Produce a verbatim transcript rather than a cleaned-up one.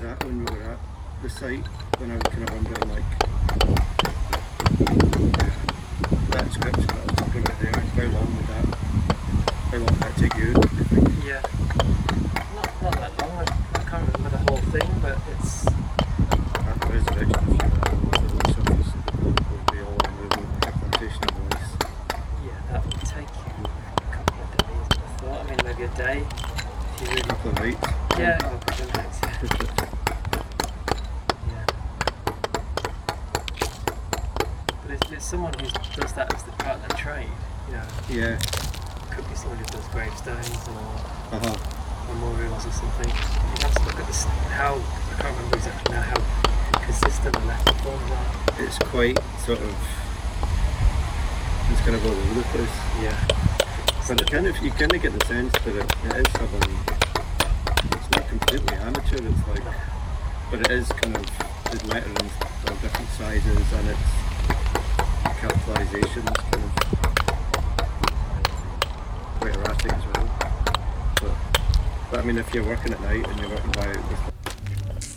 at when we were at the site, when I was kind of wondering like that description that I was talking about there, how long would that, how long would that take you, do you think? Yeah. Not, not that long, I, I can't remember the whole thing, but it's... That resurrection of human animals, the surface of the blood will be all removed with the implantation of voice. Yeah, that would take you a couple of days, I thought. I mean, maybe a day, if you A really... couple of nights. Yeah, oh, a couple of nights, yeah. Yeah. But it's, it's someone who does that as the part of their trade, you know. Yeah. Could be someone who does gravestones or Uh-huh. memorials or something. You have to look at this, how, I can't remember exactly now how consistent the letter forms are. It's quite sort of, it's kind of all over the place. Yeah. But it kind of, you kind of get the sense that it, it is something, it's not completely amateur, it's like, but it is kind of, there's letterings of different sizes and it's capitalisations kind of quite erratic as well. But, but I mean, if you're working at night and you're working by with